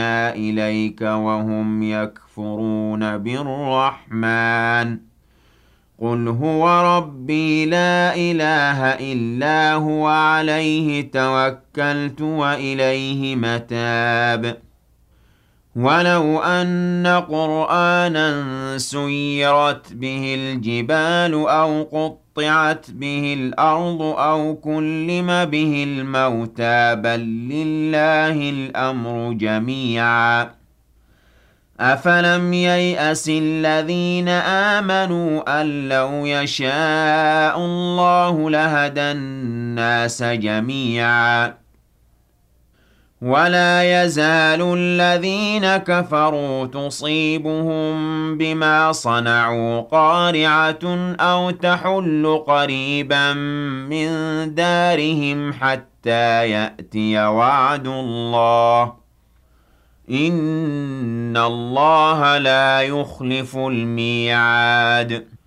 أوحينا إليك وهم يكفرون بالرحمن قل هو ربي لا إله إلا هو عليه توكلت وإليه متاب ولو أن قرآنا سيرت به الجبال أو قطعت به الأرض أو كلم به الموتى بل لله الأمر جميعا أفلم ييأس الذين آمنوا أن لو يشاء الله لهدى الناس جميعا ولا يزال الذين كفروا تصيبهم بما صنعوا قارعة أو تحل قريبا من دارهم حتى يأتي وعد الله إن الله لا يخلف الميعاد